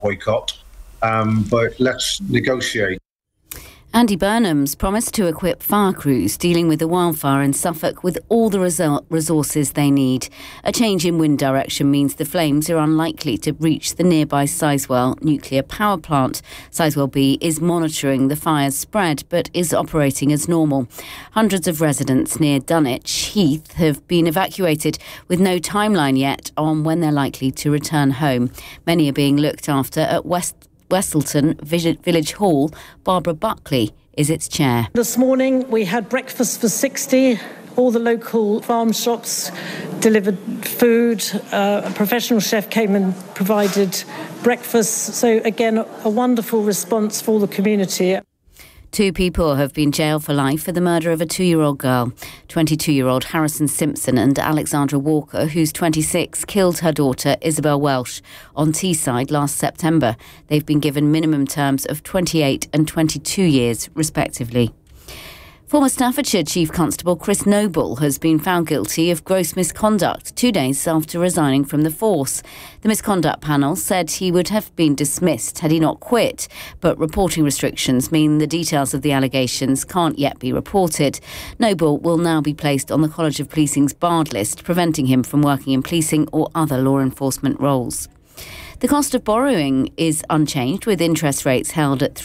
boycott, but let's negotiate. Andy Burnham's promised to equip fire crews dealing with the wildfire in Suffolk with all the resources they need. A change in wind direction means the flames are unlikely to reach the nearby Sizewell nuclear power plant. Sizewell B is monitoring the fire's spread but is operating as normal. Hundreds of residents near Dunwich Heath have been evacuated with no timeline yet on when they're likely to return home. Many are being looked after at Westleton Village Hall. Barbara Buckley is its chair. This morning we had breakfast for 60. All the local farm shops delivered food. A professional chef came and provided breakfast. So again, a wonderful response for the community. 2 people have been jailed for life for the murder of a 2-year-old girl. 22-year-old Harrison Simpson and Alexandra Walker, who's 26, killed her daughter Isabel Welsh on Teesside last September. They've been given minimum terms of 28 and 22 years, respectively. Former Staffordshire Chief Constable Chris Noble has been found guilty of gross misconduct 2 days after resigning from the force. The misconduct panel said he would have been dismissed had he not quit, but reporting restrictions mean the details of the allegations can't yet be reported. Noble will now be placed on the College of Policing's barred list, preventing him from working in policing or other law enforcement roles. The cost of borrowing is unchanged, with interest rates held at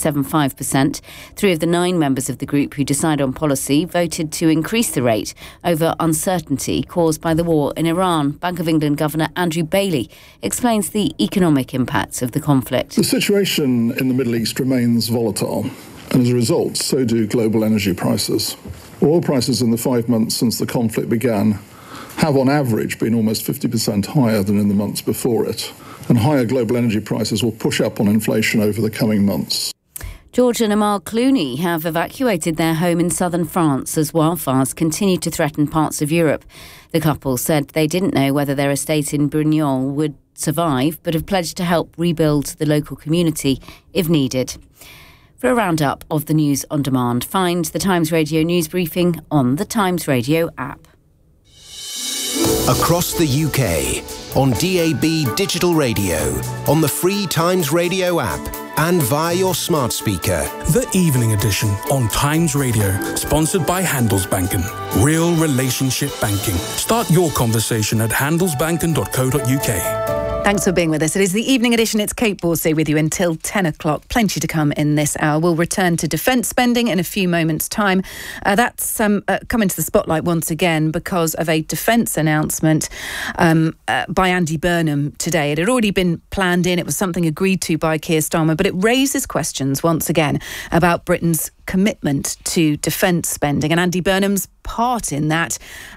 3.75%. 3 of the 9 members of the group who decide on policy voted to increase the rate over uncertainty caused by the war in Iran. Bank of England Governor Andrew Bailey explains the economic impacts of the conflict. The situation in the Middle East remains volatile, and as a result, so do global energy prices. Oil prices in the 5 months since the conflict began have on average been almost 50% higher than in the months before it. And higher global energy prices will push up on inflation over the coming months. George and Amal Clooney have evacuated their home in southern France as wildfires continue to threaten parts of Europe. The couple said they didn't know whether their estate in Brignoles would survive, but have pledged to help rebuild the local community if needed. For a roundup of the news on demand, find the Times Radio news briefing on the Times Radio app. Across the UK, on DAB digital radio, on the free Times Radio app, and via your smart speaker. The Evening Edition on Times Radio, sponsored by Handelsbanken. Real relationship banking. Start your conversation at handelsbanken.co.uk. Thanks for being with us. It is the Evening Edition. It's Kate Borsay with you until 10 o'clock. Plenty to come in this hour. We'll return to defence spending in a few moments' time. That's come into the spotlight once again because of a defence announcement by Andy Burnham today. It had already been planned in. It was something agreed to by Keir Starmer, but it raises questions once again about Britain's commitment to defence spending and Andy Burnham's part in that,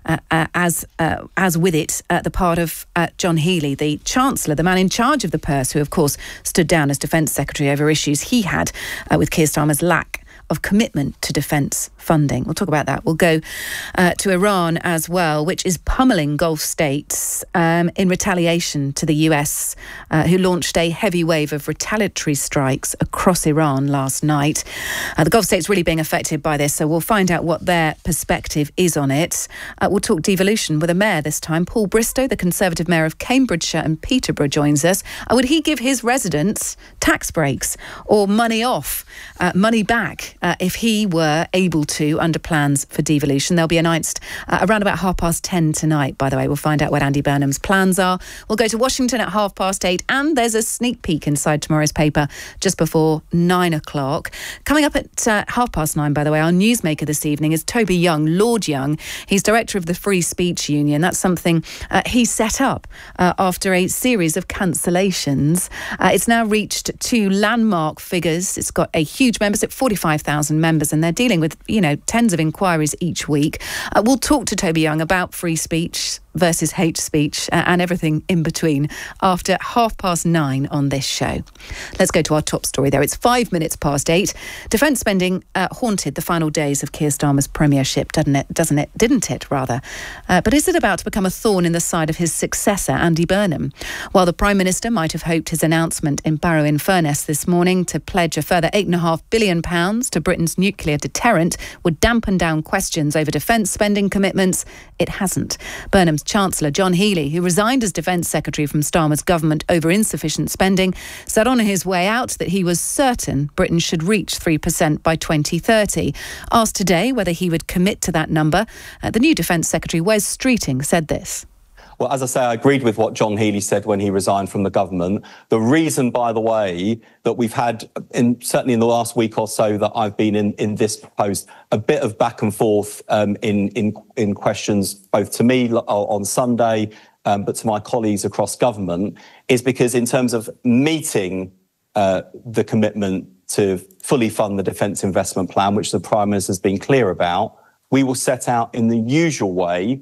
as with it, the part of John Healey, the Chancellor, the man in charge of the purse, who of course stood down as Defence Secretary over issues he had with Keir Starmer's lack of commitment to defence funding. We'll talk about that. We'll go to Iran as well, which is pummelling Gulf states in retaliation to the US, who launched a heavy wave of retaliatory strikes across Iran last night. The Gulf states really being affected by this, so we'll find out what their perspective is on it. We'll talk devolution with a mayor this time. Paul Bristow, the Conservative Mayor of Cambridgeshire and Peterborough, joins us. Would he give his residents tax breaks or money off, money back, if he were able to under plans for devolution? They'll be announced around about 10:30 tonight, by the way. We'll find out what Andy Burnham's plans are. We'll go to Washington at 8:30, and there's a sneak peek inside tomorrow's paper just before 9 o'clock. Coming up at 9:30, by the way, our newsmaker this evening is Toby Young, Lord Young. He's director of the Free Speech Union. That's something he set up after a series of cancellations. It's now reached 2 landmark figures. It's got a huge membership, 45,000 members, and they're dealing with, tens of inquiries each week. We'll talk to Toby Young about free speech versus hate speech and everything in between after 9:30 on this show. Let's go to our top story there. It's 8:05. Defence spending haunted the final days of Keir Starmer's premiership, didn't it? But is it about to become a thorn in the side of his successor, Andy Burnham? While the Prime Minister might have hoped his announcement in Barrow-in-Furness this morning to pledge a further £8.5 billion to Britain's nuclear deterrent would dampen down questions over defence spending commitments, it hasn't. Burnham's Chancellor John Healey, who resigned as Defence Secretary from Starmer's government over insufficient spending, said on his way out that he was certain Britain should reach 3% by 2030. Asked today whether he would commit to that number, the new Defence Secretary Wes Streeting said this. Well, as I say, I agreed with what John Healey said when he resigned from the government. The reason, by the way, that we've had, certainly in the last week or so that I've been in this post, a bit of back and forth in questions, both to me on Sunday, but to my colleagues across government, is because in terms of meeting the commitment to fully fund the Defence Investment Plan, which the Prime Minister has been clear about, we will set out in the usual way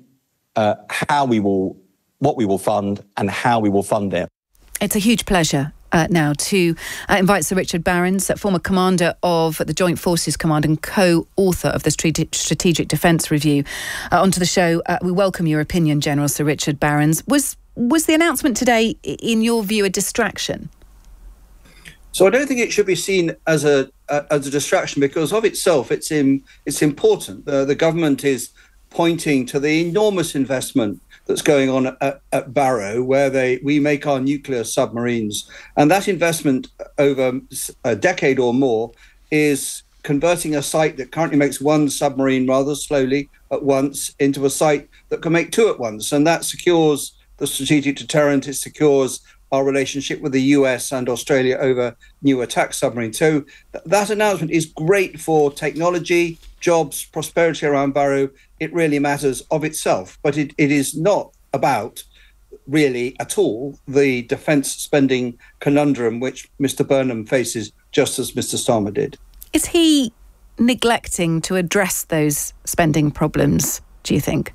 what we will fund and how we will fund it. It's a huge pleasure now to invite Sir Richard Barrons, former commander of the Joint Forces Command and co-author of the Strategic Defence Review, onto the show. We welcome your opinion, General Sir Richard Barrons. Was the announcement today, in your view, a distraction? So I don't think it should be seen as a distraction, because of itself it's important. The government is pointing to the enormous investment that's going on at Barrow, where we make our nuclear submarines. And that investment over a decade or more is converting a site that currently makes one submarine rather slowly at once into a site that can make two at once. And that secures the strategic deterrent. It secures our relationship with the US and Australia over new attack submarines. So that announcement is great for technology, jobs, prosperity around Barrow. It really matters of itself, but it is not about really at all the defence spending conundrum which Mr Burnham faces, just as Mr Starmer did. Is he neglecting to address those spending problems, do you think?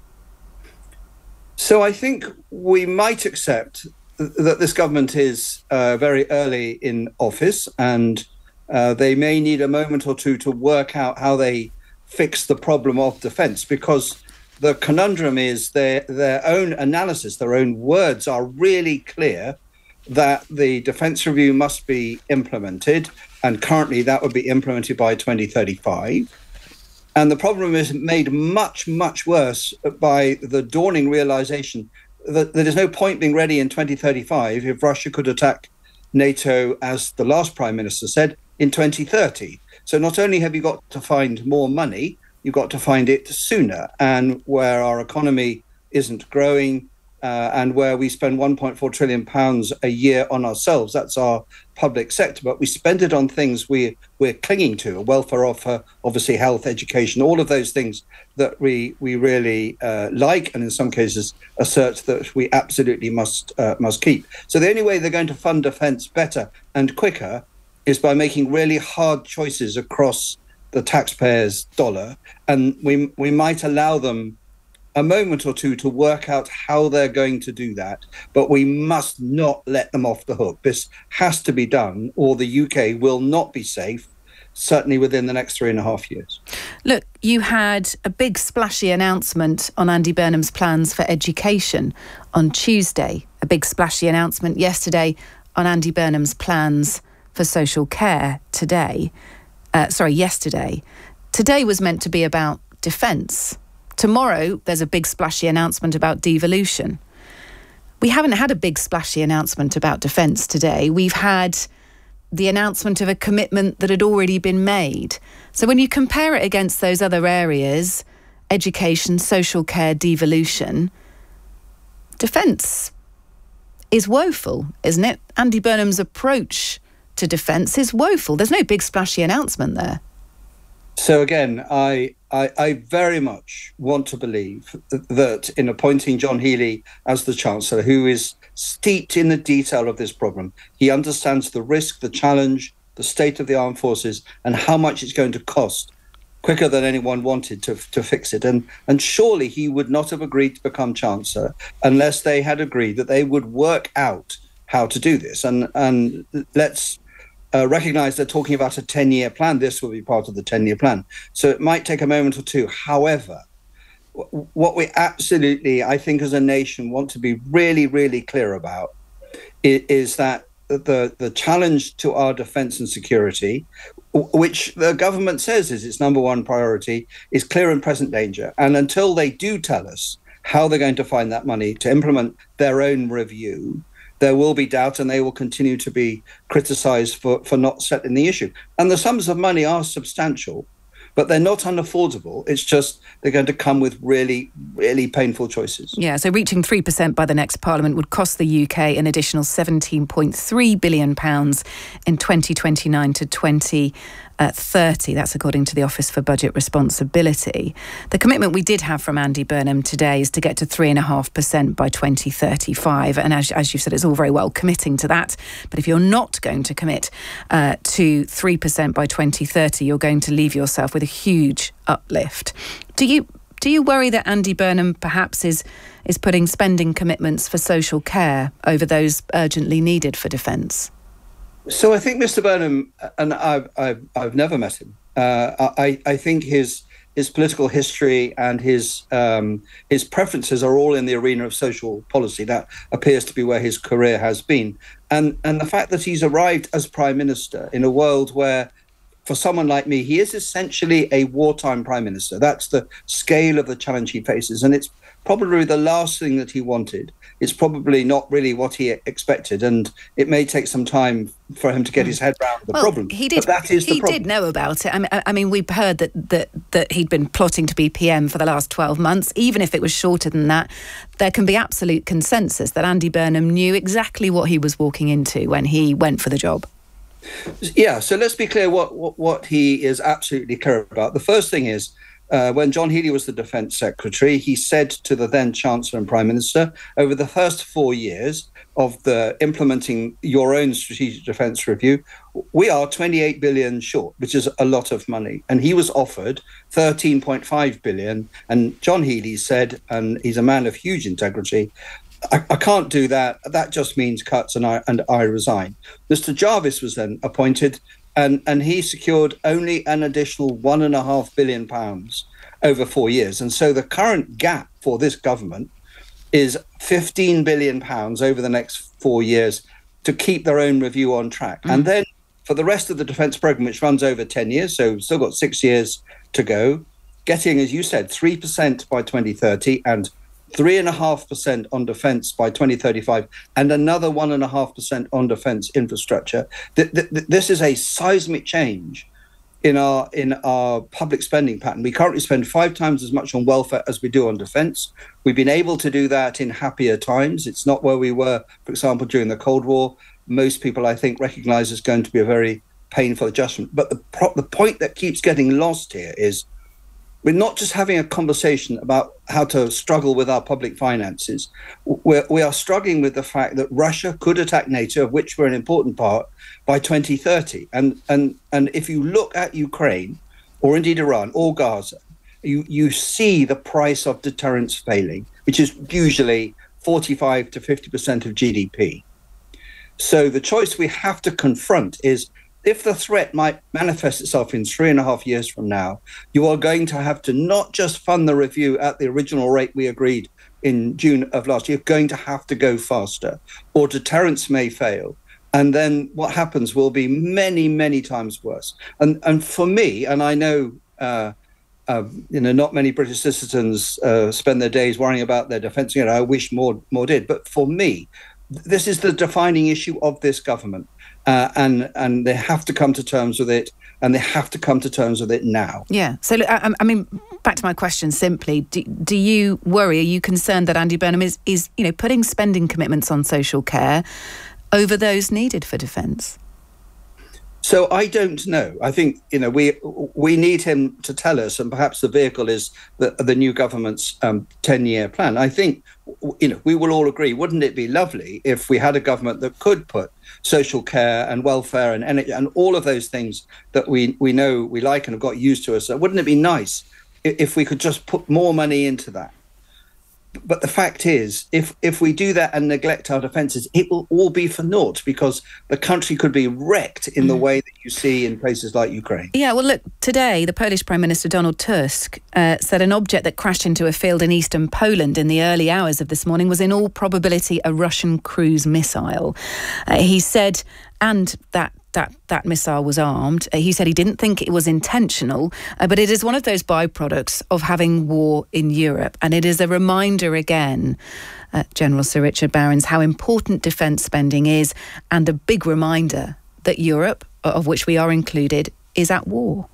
So I think we might accept that this government is very early in office, and they may need a moment or two to work out how they fix the problem of defence, because the conundrum is their own analysis, their own words are really clear that the Defence Review must be implemented, and currently that would be implemented by 2035. And the problem is made much, much worse by the dawning realisation that there's no point being ready in 2035 if Russia could attack NATO, as the last Prime Minister said, in 2030. So not only have you got to find more money, you've got to find it sooner. And where our economy isn't growing and where we spend £1.4 trillion a year on ourselves, that's our public sector, but we spend it on things we're clinging to, a welfare offer, obviously health, education, all of those things that we really like, and in some cases assert that we absolutely must keep. So the only way they're going to fund defence better and quicker is by making really hard choices across the taxpayer's dollar, and we might allow them a moment or two to work out how they're going to do that, but we must not let them off the hook. This has to be done, or the UK will not be safe, certainly within the next 3.5 years. Look, you had a big splashy announcement on Andy Burnham's plans for education on Tuesday, a big splashy announcement yesterday on Andy Burnham's plans for social care yesterday. Today was meant to be about defence. Tomorrow, there's a big splashy announcement about devolution. We haven't had a big splashy announcement about defence today. We've had the announcement of a commitment that had already been made. So when you compare it against those other areas, education, social care, devolution, defence is woeful, isn't it? Andy Burnham's approach to defence is woeful. There's no big splashy announcement there. So again, I very much want to believe that in appointing John Healey as the Chancellor, who is steeped in the detail of this problem, he understands the risk, the challenge, the state of the armed forces, and how much it's going to cost, quicker than anyone wanted to fix it. And surely he would not have agreed to become Chancellor unless they had agreed that they would work out how to do this. And let's recognise they're talking about a 10-year plan. This will be part of the 10-year plan. So it might take a moment or two. However, what we absolutely, I think, as a nation want to be really, really clear about is that the challenge to our defence and security, which the government says is its number one priority, is clear and present danger. And until they do tell us how they're going to find that money to implement their own review, there will be doubt, and they will continue to be criticised for not settling the issue. And the sums of money are substantial, but they're not unaffordable. It's just they're going to come with really, really painful choices. Yeah, so reaching 3% by the next Parliament would cost the UK an additional £17.3 billion in 2029 to 2030. That's according to the Office for Budget Responsibility. The commitment we did have from Andy Burnham today is to get to 3.5% by 2035. And as you've said, it's all very well committing to that. But if you're not going to commit to 3% by 2030, you're going to leave yourself with a huge uplift. Do you worry that Andy Burnham perhaps is putting spending commitments for social care over those urgently needed for defence? So I think Mr. Burnham, and I've never met him. I think his political history and his preferences are all in the arena of social policy. That appears to be where his career has been. And the fact that he's arrived as Prime Minister in a world where, for someone like me, he is essentially a wartime Prime Minister. That's the scale of the challenge he faces. And it's probably the last thing that he wanted. It's probably not really what he expected. And it may take some time for him to get his head around the problem. He did, but that is the problem. He did know about it. I mean, we've heard that he'd been plotting to be PM for the last 12 months. Even if it was shorter than that, there can be absolute consensus that Andy Burnham knew exactly what he was walking into when he went for the job. Yeah, so let's be clear what he is absolutely clear about. The first thing is, when John Healey was the Defence Secretary, he said to the then Chancellor and Prime Minister, over the first 4 years of the implementing your own Strategic Defence Review, we are 28 billion short, which is a lot of money. And he was offered 13.5 billion. And John Healey said, and he's a man of huge integrity, I can't do that. That just means cuts, and I resign. Mr. Jarvis was then appointed, and he secured only an additional £1.5 billion over 4 years. And so the current gap for this government is £15 billion over the next 4 years to keep their own review on track. And then for the rest of the defence programme, which runs over 10 years, so we've still got 6 years to go, getting, as you said, 3% by 2030 and 3.5% on defence by 2035, and another 1.5% on defence infrastructure. This is a seismic change in our public spending pattern. We currently spend 5 times as much on welfare as we do on defence. We've been able to do that in happier times. It's not where we were, for example, during the Cold War. Most people, I think, recognise it's going to be a very painful adjustment. But the point that keeps getting lost here is we're not just having a conversation about how to struggle with our public finances. We are struggling with the fact that Russia could attack NATO, of which we're an important part, by 2030. And if you look at Ukraine, or indeed Iran, or Gaza, you see the price of deterrence failing, which is usually 45 to 50% of GDP. So the choice we have to confront is, if the threat might manifest itself in 3.5 years from now, you are going to have to not just fund the review at the original rate we agreed in June of last year, you're going to have to go faster, or deterrence may fail. And then what happens will be many, many times worse. And for me, and I know, not many British citizens spend their days worrying about their defence. I wish more did. But for me, this is the defining issue of this government. And they have to come to terms with it, and they have to come to terms with it now. Yeah. So, I mean, back to my question simply, do you worry, are you concerned that Andy Burnham is putting spending commitments on social care over those needed for defence? So I don't know. I think, we need him to tell us, and perhaps the vehicle is the new government's 10-year plan. I think, we will all agree, wouldn't it be lovely if we had a government that could put social care and welfare and energy and all of those things that we know we like and have got used to us. So wouldn't it be nice if we could just put more money into that? But the fact is, if we do that and neglect our defences, it will all be for naught, because the country could be wrecked in the way that you see in places like Ukraine. Yeah, well, look, today the Polish Prime Minister Donald Tusk said an object that crashed into a field in eastern Poland in the early hours of this morning was in all probability a Russian cruise missile. He said and that missile was armed. He said he didn't think it was intentional, but it is one of those byproducts of having war in Europe. And it is a reminder again, General Sir Richard Barrons, how important defence spending is, and a big reminder that Europe, of which we are included, is at war.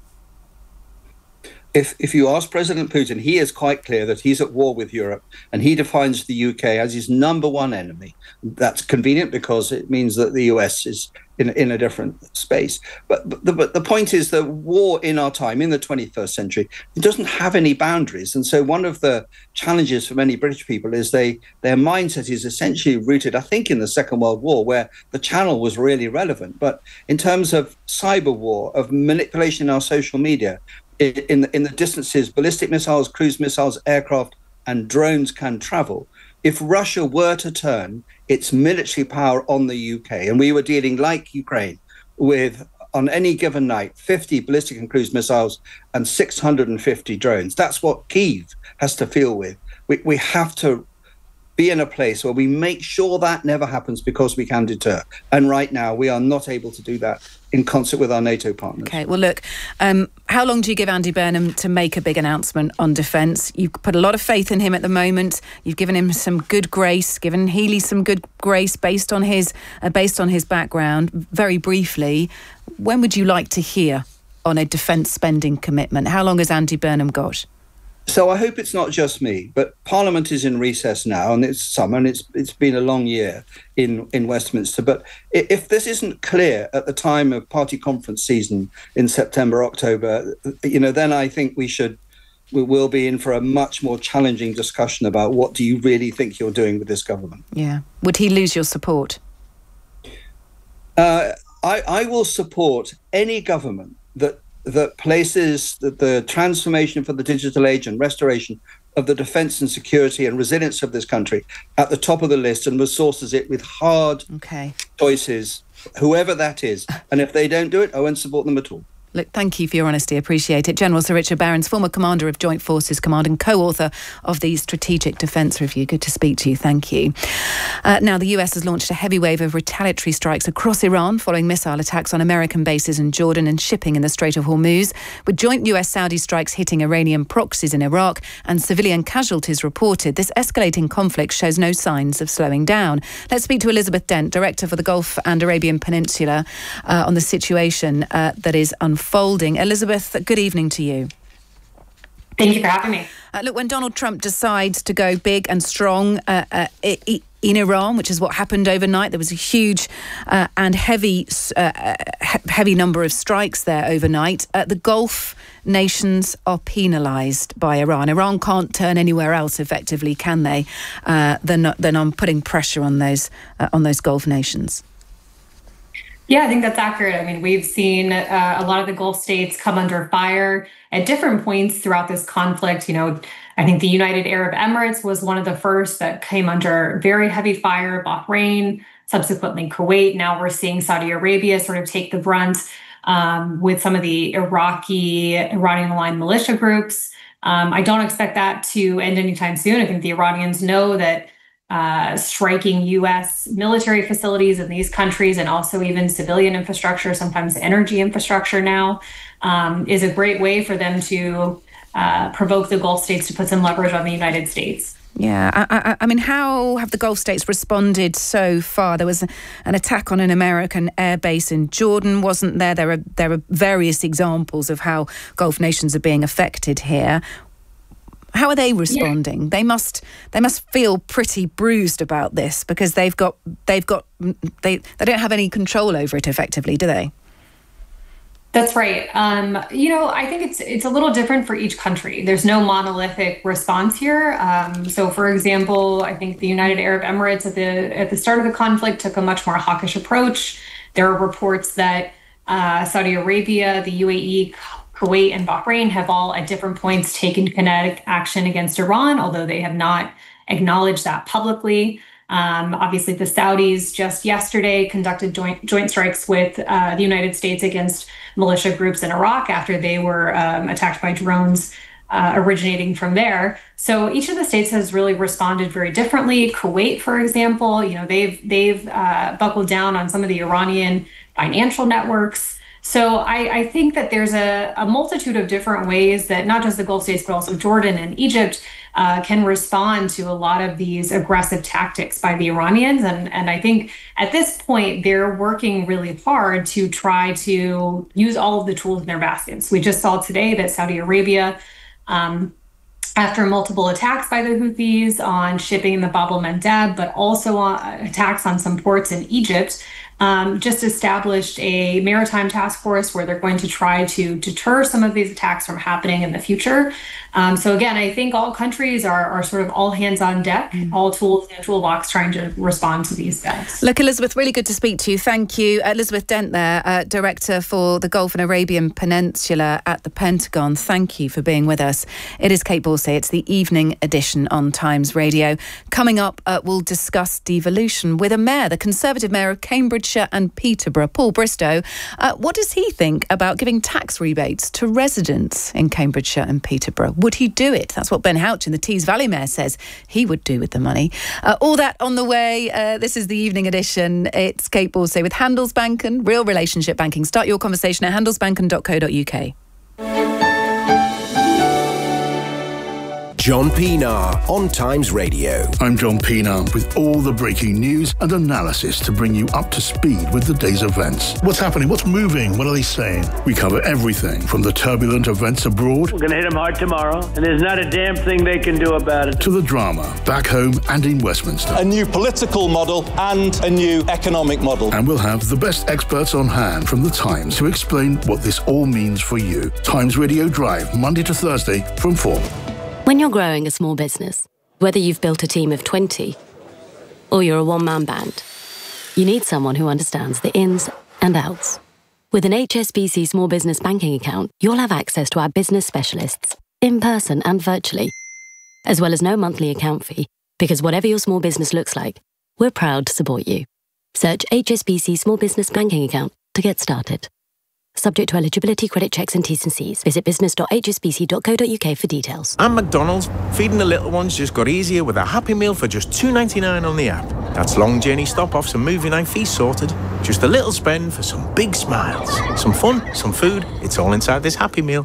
If you ask President Putin, he is quite clear that he's at war with Europe, and he defines the UK as his number one enemy. That's convenient because it means that the US is in a different space. But the point is that war in our time, in the 21st century, it doesn't have any boundaries. And so one of the challenges for many British people is their mindset is essentially rooted, I think, in the Second World War, where the Channel was really relevant. But in terms of cyber war, of manipulation in our social media, in the distances ballistic missiles, cruise missiles, aircraft and drones can travel, if Russia were to turn its military power on the UK, and we were dealing like Ukraine with, on any given night, 50 ballistic and cruise missiles and 650 drones, that's what Kyiv has to deal with. We have to be in a place where we make sure that never happens because we can deter. And right now, we are not able to do that in concert with our NATO partners. OK, well, look, how long do you give Andy Burnham to make a big announcement on defence? You've put a lot of faith in him at the moment. You've given him some good grace, given Healey some good grace based on his background. Very briefly, when would you like to hear on a defence spending commitment? How long has Andy Burnham got? So I hope it's not just me, but Parliament is in recess now, and it's summer, and it's been a long year in Westminster. But if this isn't clear at the time of party conference season in September, October, then I think we will be in for a much more challenging discussion about what do you really think you're doing with this government. Yeah. Would he lose your support? I will support any government that places the transformation for the digital age and restoration of the defence and security and resilience of this country at the top of the list and resources it with hard choices, whoever that is. And if they don't do it, I won't support them at all. Look, thank you for your honesty. Appreciate it. General Sir Richard Barrons, former Commander of Joint Forces Command and co-author of the Strategic Defence Review. Good to speak to you. Thank you. Now, the US has launched a heavy wave of retaliatory strikes across Iran following missile attacks on American bases in Jordan and shipping in the Strait of Hormuz, with joint US-Saudi strikes hitting Iranian proxies in Iraq and civilian casualties reported. This escalating conflict shows no signs of slowing down. Let's speak to Elizabeth Dent, Director for the Gulf and Arabian Peninsula, on the situation that is unfolding. Elizabeth, good evening to you. Thank you for having me. Look, when Donald Trump decides to go big and strong in Iran, which is what happened overnight, there was a huge and heavy number of strikes there overnight. The Gulf nations are penalised by Iran. Iran can't turn anywhere else effectively, can they? Then on putting pressure on those Gulf nations. Yeah, I think that's accurate. I mean, we've seen a lot of the Gulf states come under fire at different points throughout this conflict. I think the United Arab Emirates was one of the first that came under very heavy fire, Bahrain, subsequently Kuwait. Now we're seeing Saudi Arabia sort of take the brunt with some of the Iranian-aligned militia groups. I don't expect that to end anytime soon. I think the Iranians know that striking U.S. military facilities in these countries and also even civilian infrastructure, sometimes energy infrastructure now, is a great way for them to provoke the Gulf states to put some leverage on the United States. Yeah, I mean, how have the Gulf states responded so far? There was an attack on an American air base in Jordan, wasn't there? There are various examples of how Gulf nations are being affected here. How are they responding? Yeah. They must feel pretty bruised about this because they don't have any control over it effectively, do they? That's right. I think it's a little different for each country. There's no monolithic response here. So, for example, I think the United Arab Emirates at the start of the conflict took a much more hawkish approach. There are reports that Saudi Arabia, the UAE, Kuwait and Bahrain have all at different points taken kinetic action against Iran, although they have not acknowledged that publicly. Obviously, the Saudis just yesterday conducted joint strikes with the United States against militia groups in Iraq after they were attacked by drones originating from there. So each of the states has really responded very differently. Kuwait, for example, they've buckled down on some of the Iranian financial networks. So I think that there's a multitude of different ways that not just the Gulf states, but also Jordan and Egypt can respond to a lot of these aggressive tactics by the Iranians. And I think at this point, they're working really hard to try to use all of the tools in their baskets. We just saw today that Saudi Arabia, after multiple attacks by the Houthis on shipping in the Bab el-Mandeb, but also on attacks on some ports in Egypt, just established a maritime task force where they're going to try to deter some of these attacks from happening in the future. So again, I think all countries are sort of all hands on deck, all tools in the toolbox trying to respond to these threats. Look, Elizabeth, really good to speak to you. Thank you. Elizabeth Dent there, Director for the Gulf and Arabian Peninsula at the Pentagon. Thank you for being with us. It is Kate Borsay. It's the evening edition on Times Radio. Coming up, we'll discuss devolution with a mayor, the Conservative mayor of Cambridgeshire and Peterborough, Paul Bristow. What does he think about giving tax rebates to residents in Cambridgeshire and Peterborough? Would he do it? That's what Ben Houchin, the Tees Valley mayor, says he would do with the money. All that on the way. This is the evening edition. It's Kate Borsay with Handelsbanken, Real Relationship Banking. Start your conversation at handelsbanken.co.uk. John Pienaar on Times Radio. I'm John Pienaar with all the breaking news and analysis to bring you up to speed with the day's events. What's happening? What's moving? What are they saying? We cover everything from the turbulent events abroad. We're going to hit them hard tomorrow, and there's not a damn thing they can do about it. To the drama back home and in Westminster. A new political model and a new economic model. And we'll have the best experts on hand from the Times to explain what this all means for you. Times Radio Drive, Monday to Thursday from 4. When you're growing a small business, whether you've built a team of 20 or you're a one-man band, you need someone who understands the ins and outs. With an HSBC Small Business Banking account, you'll have access to our business specialists, in person and virtually, as well as no monthly account fee, because whatever your small business looks like, we're proud to support you. Search HSBC Small Business Banking account to get started. Subject to eligibility, credit checks and T's and C's. Visit business.hsbc.co.uk for details. And McDonald's, feeding the little ones just got easier with a Happy Meal for just $2.99 on the app. That's long journey stop-offs and movie night fees sorted. Just a little spend for some big smiles. Some fun, some food, it's all inside this Happy Meal.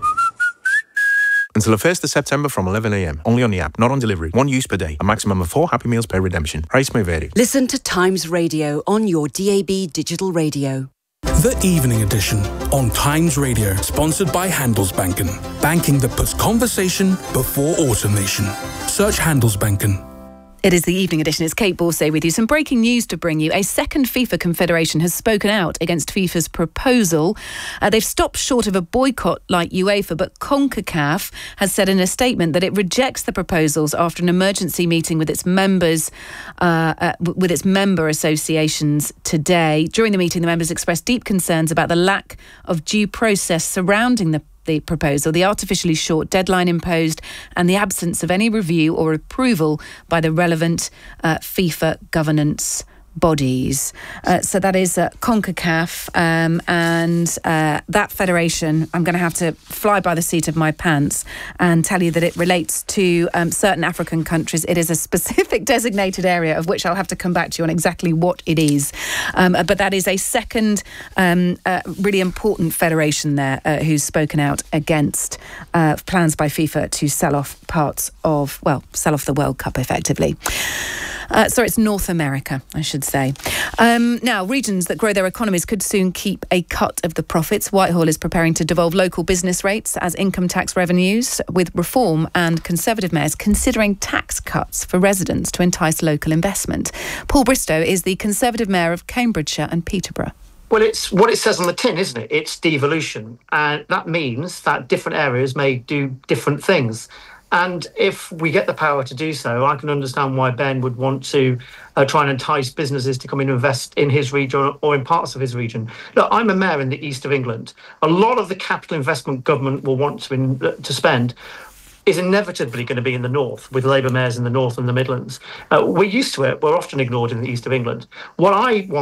Until the 1st of September from 11 a.m. Only on the app, not on delivery. One use per day. A maximum of 4 Happy Meals per redemption. Price may vary. Listen to Times Radio on your DAB digital radio. The Evening Edition on Times Radio, sponsored by Handelsbanken. Banking that puts conversation before automation. Search Handelsbanken. It is the evening edition. It's Kate Borsay with you. Some breaking news to bring you. A second FIFA confederation has spoken out against FIFA's proposal. They've stopped short of a boycott like UEFA, but CONCACAF has said in a statement that it rejects the proposals after an emergency meeting with its members, with its member associations today. During the meeting, the members expressed deep concerns about the lack of due process surrounding the proposal, the artificially short deadline imposed, and the absence of any review or approval by the relevant FIFA governance bodies. So that is CONCACAF, and that federation, I'm going to have to fly by the seat of my pants and tell you that it relates to certain African countries. It is a specific designated area of which I'll have to come back to you on exactly what it is. But that is a second really important federation there who's spoken out against plans by FIFA to sell off the World Cup effectively. Sorry, it's North America, I should say. Now, regions that grow their economies could soon keep a cut of the profits. Whitehall is preparing to devolve local business rates as income tax revenues, with Reform and Conservative mayors considering tax cuts for residents to entice local investment. Paul Bristow is the Conservative mayor of Cambridgeshire and Peterborough. Well, it's what it says on the tin, isn't it? It's devolution. And that means that different areas may do different things. And if we get the power to do so, I can understand why Ben would want to try and entice businesses to come in and invest in his region or in parts of his region. Look, I'm a mayor in the east of England. A lot of the capital investment government will want to spend is inevitably going to be in the north, with Labour mayors in the north and the Midlands. We're used to it. We're often ignored in the east of England. What I want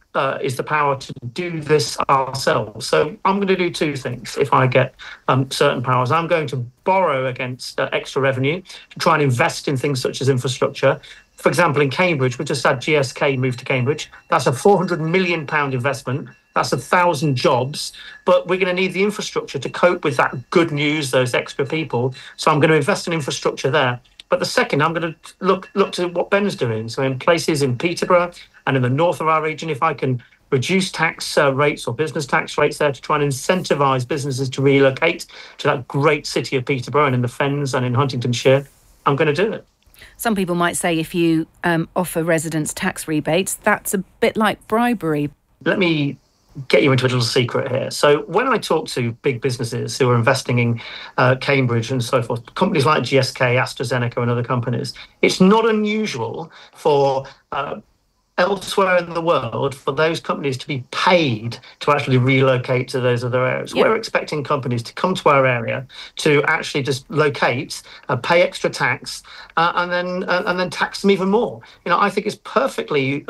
is the power to do this ourselves. So I'm going to do two things if I get certain powers. I'm going to borrow against extra revenue to try and invest in things such as infrastructure. For example, in Cambridge, we just had GSK move to Cambridge. That's a £400 million investment. That's 1,000 jobs. But we're going to need the infrastructure to cope with that good news, those extra people. So I'm going to invest in infrastructure there. But the second, I'm going to look to what Ben's doing. So in places in Peterborough and in the north of our region, if I can reduce tax rates or business tax rates there to try and incentivise businesses to relocate to that great city of Peterborough and in the Fens and in Huntingdonshire, I'm going to do it. Some people might say if you offer residents tax rebates, that's a bit like bribery. Let me get you into a little secret here. So when I talk to big businesses who are investing in Cambridge and so forth, companies like GSK, AstraZeneca and other companies, it's not unusual for elsewhere in the world for those companies to be paid to actually relocate to those other areas. Yeah. We're expecting companies to come to our area to actually just locate, pay extra tax, and then tax them even more. You know, I think it's perfectly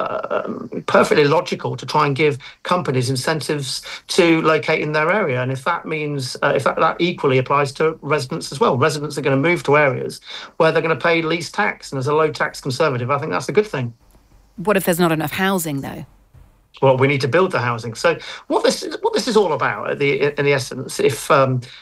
logical to try and give companies incentives to locate in their area. And if that means, that equally applies to residents as well. Residents are going to move to areas where they're going to pay least tax. And as a low tax Conservative, I think that's a good thing. What if there's not enough housing, though? Well, we need to build the housing. So what this is all about, in the essence, if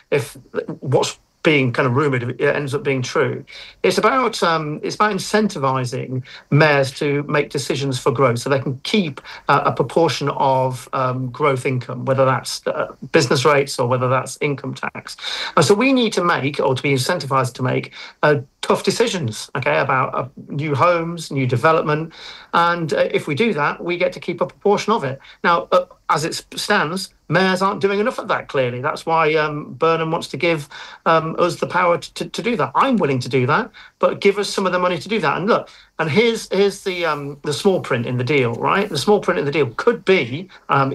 what's being kind of rumoured ends up being true, it's about incentivising mayors to make decisions for growth, so they can keep a proportion of growth income, whether that's business rates or whether that's income tax. And so we need to make, or to be incentivised to make, tough decisions, okay, about new homes, new development, and if we do that, we get to keep a proportion of it. Now, as it stands, mayors aren't doing enough of that, clearly. That's why Burnham wants to give us the power to do that. I'm willing to do that, but give us some of the money to do that. And look, and here's the small print in the deal, right? The small print in the deal could be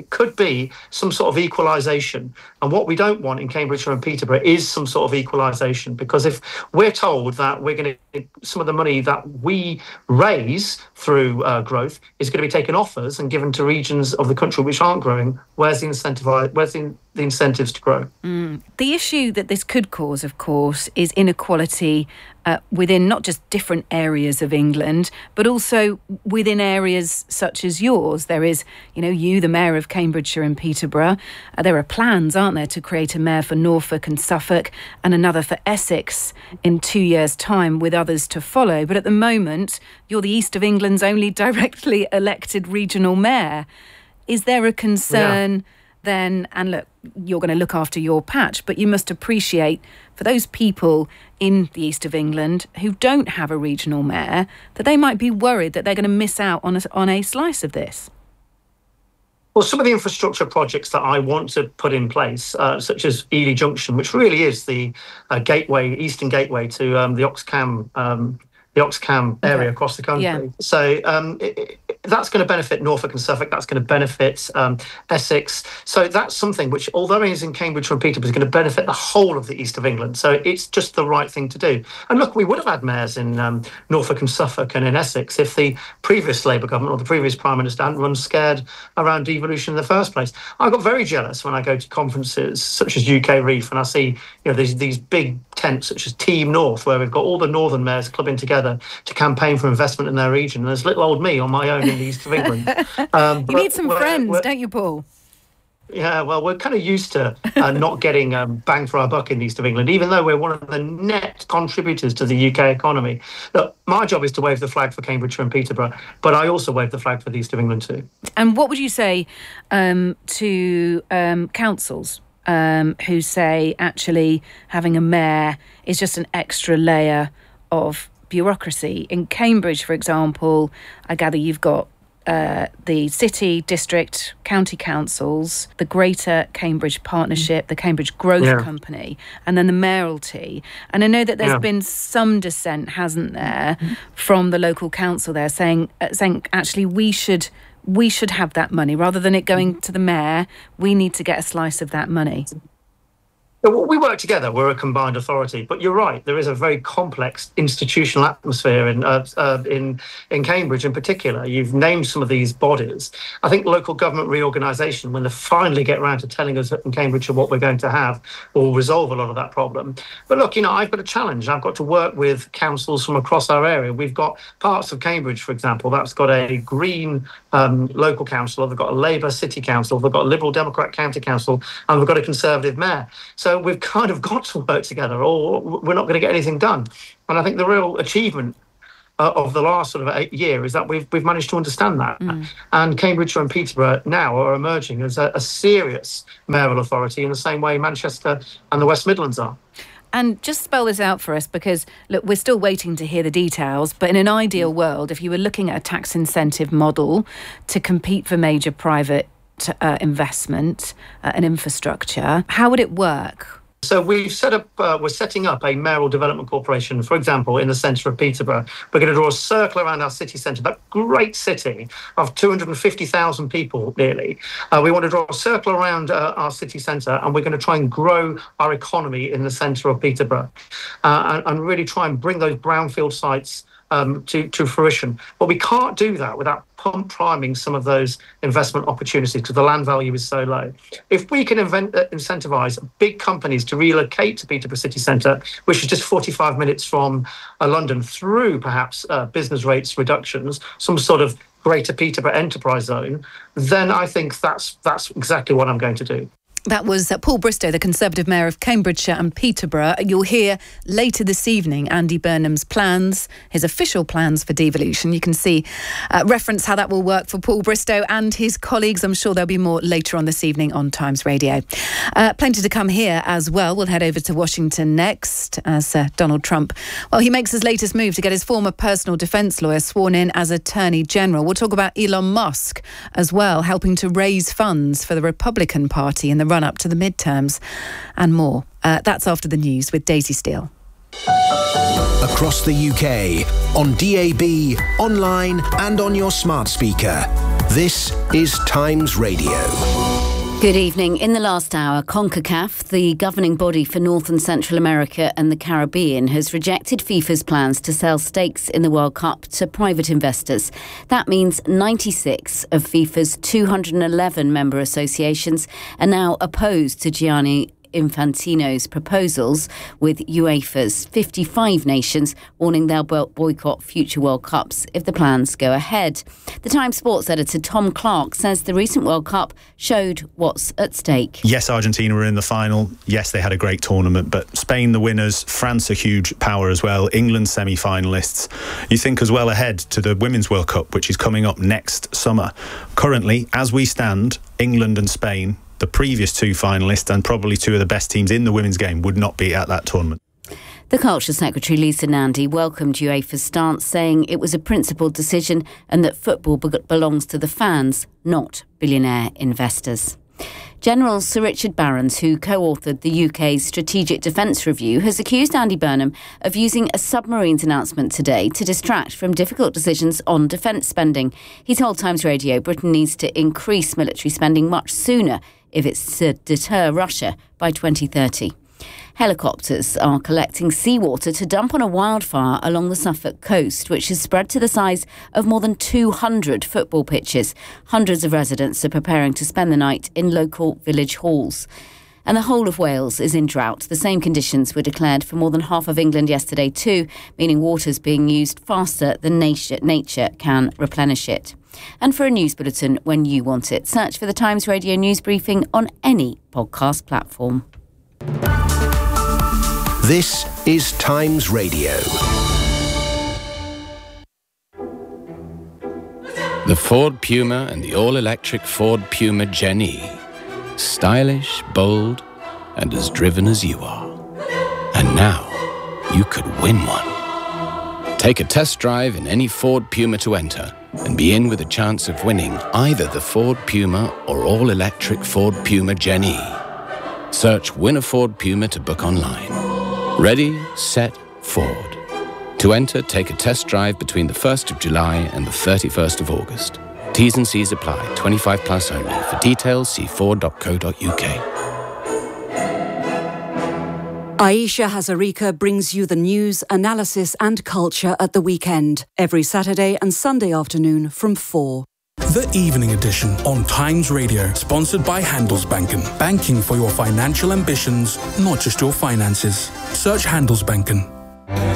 some sort of equalisation. And what we don't want in Cambridgeshire and Peterborough is some sort of equalisation, because if we're told that we're going to, some of the money that we raise through growth is going to be taken off us and given to regions of the country which aren't growing, where's the incentives to grow? The issue that this could cause, of course, is inequality within not just different areas of England, but also within areas such as yours. There is, you, the Mayor of Cambridgeshire and Peterborough. There are plans, aren't there, to create a mayor for Norfolk and Suffolk and another for Essex in 2 years' time, with others to follow. But at the moment, you're the East of England's only directly elected regional mayor. Is there a concern then, and look, you're going to look after your patch, but you must appreciate for those people in the East of England who don't have a regional mayor, that they might be worried that they're going to miss out on a slice of this? Well, some of the infrastructure projects that I want to put in place, such as Ely Junction, which really is the eastern gateway to the Oxcam area across the country. Yeah. So that's going to benefit Norfolk and Suffolk. That's going to benefit Essex. So that's something which, although it is in Cambridge and Peterborough, is going to benefit the whole of the East of England. So it's just the right thing to do. And look, we would have had mayors in Norfolk and Suffolk and in Essex if the previous Labour government or the previous Prime Minister hadn't run scared around devolution in the first place. I got very jealous when I go to conferences such as UK Reef and I see these big tents such as Team North, where we've got all the northern mayors clubbing together to campaign for investment in their region. And there's little old me on my own in the East of England. You need some friends, don't you, Paul? Yeah, well, we're kind of used to not getting bang for our buck in the East of England, even though we're one of the net contributors to the UK economy. Look, my job is to wave the flag for Cambridgeshire and Peterborough, but I also wave the flag for the East of England too. And what would you say to councils who say actually having a mayor is just an extra layer of bureaucracy? In Cambridge, for example, I gather you've got the city, district, county councils, the Greater Cambridge Partnership, the Cambridge Growth Company, and then the mayoralty. And I know that there's been some dissent, hasn't there, from the local council there saying actually we should have that money rather than it going to the mayor. We need to get a slice of that money. We work together. We're a combined authority. But you're right. There is a very complex institutional atmosphere in Cambridge in particular. You've named some of these bodies. I think local government reorganisation, when they finally get around to telling us in Cambridge what we're going to have, will resolve a lot of that problem. But look, I've got a challenge. I've got to work with councils from across our area. We've got parts of Cambridge, for example, that's got a Green local council. They've got a Labour city council. They've got a Liberal Democrat county council, and we've got a Conservative mayor. So we've kind of got to work together, or we're not going to get anything done. And I think the real achievement of the last sort of 8 years is that we've managed to understand that. And Cambridgeshire and Peterborough now are emerging as a serious mayoral authority in the same way Manchester and the West Midlands are. And just spell this out for us, because, look, we're still waiting to hear the details, but in an ideal world, if you were looking at a tax incentive model to compete for major private investment and infrastructure, how would it work? So we're setting up a mayoral development corporation, for example, in the centre of Peterborough. We're going to draw a circle around our city centre, that great city of 250,000 people nearly. We want to draw a circle around our city centre, and we're going to try and grow our economy in the centre of Peterborough and really try and bring those brownfield sites to fruition. But we can't do that without priming some of those investment opportunities because the land value is so low. If we can incentivise big companies to relocate to Peterborough city centre, which is just 45 minutes from London, through perhaps business rates reductions, some sort of greater Peterborough enterprise zone, then I think that's exactly what I'm going to do. That was Paul Bristow, the Conservative Mayor of Cambridgeshire and Peterborough. You'll hear later this evening Andy Burnham's plans, his official plans for devolution. You can see reference how that will work for Paul Bristow and his colleagues. I'm sure there'll be more later on this evening on Times Radio. Plenty to come here as well. We'll head over to Washington next as Donald Trump, well, he makes his latest move to get his former personal defence lawyer sworn in as Attorney General. We'll talk about Elon Musk as well, helping to raise funds for the Republican Party in the run-up to the midterms and more. That's after the news with Daisy Steele. Across the UK, on DAB, online and on your smart speaker. This is Times Radio. Good evening. In the last hour, CONCACAF, the governing body for North and Central America and the Caribbean, has rejected FIFA's plans to sell stakes in the World Cup to private investors. That means 96 of FIFA's 211 member associations are now opposed to Gianni Infantino's proposals, with UEFA's 55 nations warning they'll boycott future World Cups if the plans go ahead. The Times sports editor Tom Clark says the recent World Cup showed what's at stake. Yes, Argentina were in the final. Yes, they had a great tournament, but Spain the winners, France a huge power as well, England semi-finalists. You think as well ahead to the Women's World Cup, which is coming up next summer. Currently, as we stand, England and Spain, the previous two finalists and probably two of the best teams in the women's game, would not be at that tournament. The Culture Secretary Lisa Nandy welcomed UEFA's stance, saying it was a principled decision and that football belongs to the fans, not billionaire investors. General Sir Richard Barrons, who co-authored the UK's Strategic Defence Review, has accused Andy Burnham of using a submarines announcement today to distract from difficult decisions on defence spending. He told Times Radio Britain needs to increase military spending much sooner if it's to deter Russia by 2030. Helicopters are collecting seawater to dump on a wildfire along the Suffolk coast, which has spread to the size of more than 200 football pitches. Hundreds of residents are preparing to spend the night in local village halls. And the whole of Wales is in drought. The same conditions were declared for more than half of England yesterday too, meaning water's being used faster than nature can replenish it. And for a news bulletin when you want it, search for the Times Radio News Briefing on any podcast platform. This is Times Radio. The Ford Puma and the all-electric Ford Puma Gen-E. Stylish, bold, and as driven as you are. And now, you could win one. Take a test drive in any Ford Puma to enter and be in with a chance of winning either the Ford Puma or all-electric Ford Puma Gen-E. Search Win a Ford Puma to book online. Ready, set, Ford. To enter, take a test drive between the 1st of July and the 31st of August. T's and C's apply. 25 plus only. For details, see ford.co.uk. Aisha Hazarika brings you the news, analysis and culture at the weekend, every Saturday and Sunday afternoon from 4. The Evening Edition on Times Radio, sponsored by Handelsbanken. Banking for your financial ambitions, not just your finances. Search Handelsbanken.